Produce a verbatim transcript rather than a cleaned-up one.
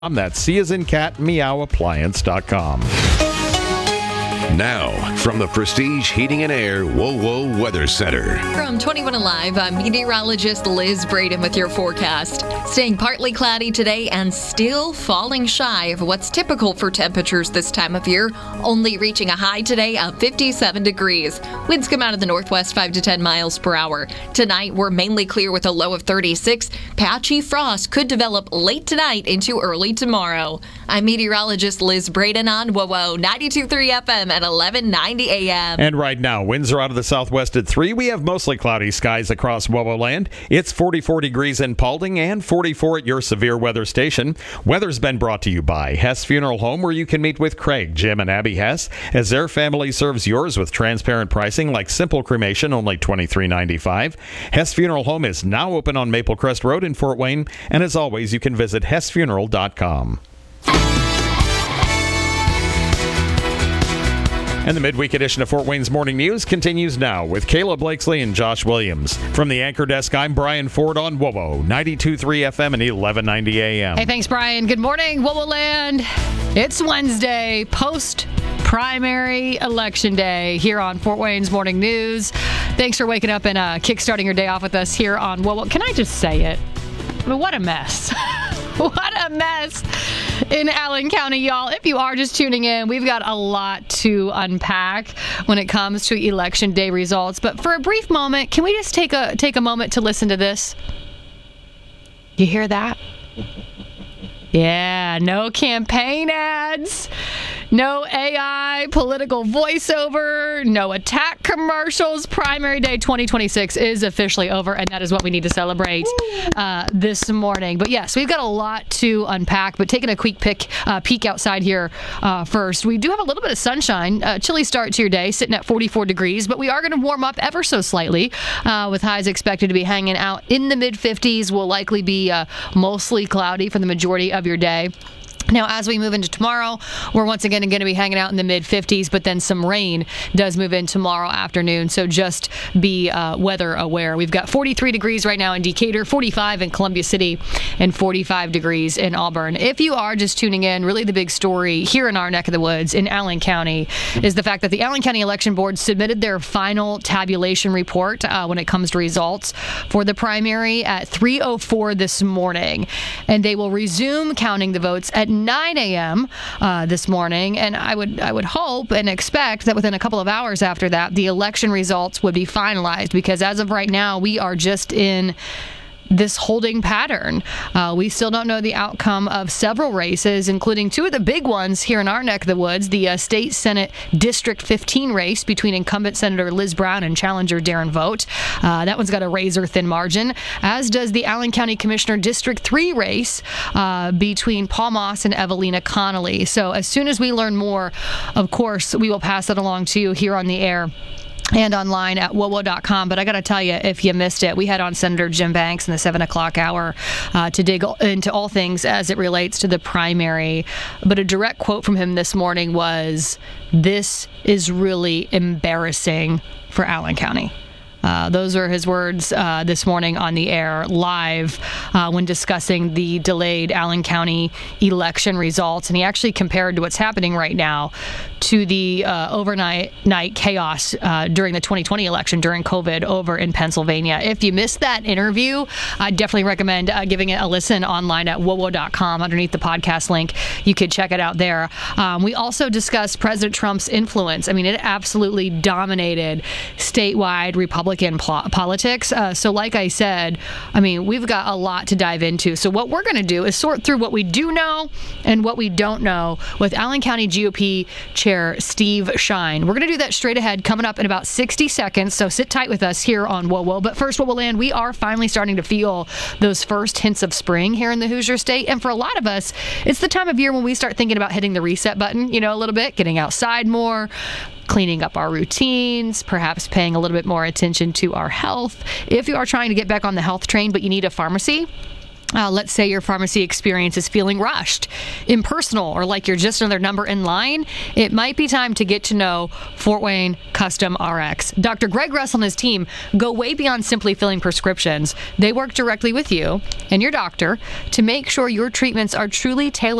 That's C as in cat, meow appliance dot com. Now, from the Prestige Heating and Air WoWo Weather Center. From twenty-one Alive, I'm meteorologist Liz Braden with your forecast. Staying partly cloudy today and still falling shy of what's typical for temperatures this time of year, only reaching a high today of fifty-seven degrees. Winds come out of the northwest five to ten miles per hour. Tonight, we're mainly clear with a low of thirty-six. Patchy frost could develop late tonight into early tomorrow. I'm meteorologist Liz Braden on WoWo ninety-two point three F M at eleven ninety A M. And right now, winds are out of the southwest at three. We have mostly cloudy skies across WoWo land. It's forty-four degrees in Paulding and forty-four at your severe weather station. Weather's been brought to you by Hess Funeral Home, where you can meet with Craig, Jim, and Abby Hess, as their family serves yours with transparent pricing like simple cremation, only twenty-three ninety-five. Hess Funeral Home is now open on Maple Crest Road in Fort Wayne, and as always, you can visit hess funeral dot com. And the midweek edition of Fort Wayne's Morning News continues now with Kayla Blakesley and Josh Williams. From the anchor desk, I'm Brian Ford on WoWo ninety-two point three F M and eleven ninety A M. Hey, thanks, Brian. Good morning, WoWo land. It's Wednesday, post-primary election day here on Fort Wayne's Morning News. Thanks for waking up and uh, kickstarting your day off with us here on WoWo. Can I just say it? I mean, what a mess. What a mess in Allen County, y'all. If you are just tuning in, we've got a lot to unpack when it comes to election day results. But for a brief moment, can we just take a take a moment to listen to this? You hear that? Yeah, no campaign ads, no A I political voiceover, no attack commercials. Primary day twenty twenty-six is officially over, and that is what we need to celebrate uh, this morning. But yes, we've got a lot to unpack, but taking a quick pick, uh, peek outside here uh, first. We do have a little bit of sunshine. Uh, chilly start to your day, sitting at forty-four degrees, but we are going to warm up ever so slightly uh, with highs expected to be hanging out in the mid fifties. Will likely be uh, mostly cloudy for the majority of your day. Now, as we move into tomorrow, we're once again going to be hanging out in the mid fifties, but then some rain does move in tomorrow afternoon, so just be uh, weather aware. We've got forty-three degrees right now in Decatur, forty-five in Columbia City, and forty-five degrees in Auburn. If you are just tuning in, really the big story here in our neck of the woods in Allen County is the fact that the Allen County Election Board submitted their final tabulation report uh, when it comes to results for the primary at three oh four this morning, and they will resume counting the votes at nine a.m. Uh, this morning, and I would I would hope and expect that within a couple of hours after that, the election results would be finalized, because as of right now, we are just in this holding pattern. Uh, we still don't know the outcome of several races, including two of the big ones here in our neck of the woods, the uh, State Senate District fifteen race between incumbent Senator Liz Brown and challenger Darren Vogt. Uh, that one's got a razor-thin margin, as does the Allen County Commissioner District three race uh, between Paul Moss and Evelina Connolly. So as soon as we learn more, of course, we will pass that along to you here on the air and online at wowo dot com. But I got to tell you, if you missed it, we had on Senator Jim Banks in the seven o'clock hour uh, to dig into all things as it relates to the primary. But a direct quote from him this morning was, "This is really embarrassing for Allen County." Uh, those are his words uh, this morning on the air live uh, when discussing the delayed Allen County election results. And he actually compared to what's happening right now to the uh, overnight night chaos uh, during the twenty twenty election during COVID over in Pennsylvania. If you missed that interview, I definitely recommend uh, giving it a listen online at wowo dot com. Underneath the podcast link, you could check it out there. Um, we also discussed President Trump's influence. I mean, it absolutely dominated statewide Republican Pol- politics. Uh, so like I said, I mean, we've got a lot to dive into. So what we're going to do is sort through what we do know and what we don't know with Allen County G O P Chair Steve Shine. We're going to do that straight ahead coming up in about sixty seconds. So sit tight with us here on WoWo. But first, WoWo Land, we are finally starting to feel those first hints of spring here in the Hoosier State. And for a lot of us, it's the time of year when we start thinking about hitting the reset button, you know, a little bit, getting outside more, cleaning up our routines, perhaps paying a little bit more attention to our health. If you are trying to get back on the health train, but you need a pharmacy, Uh, let's say your pharmacy experience is feeling rushed, impersonal, or like you're just another number in line. It might be time to get to know Fort Wayne Custom R X. Doctor Greg Russell and his team go way beyond simply filling prescriptions. They work directly with you and your doctor to make sure your treatments are truly tailored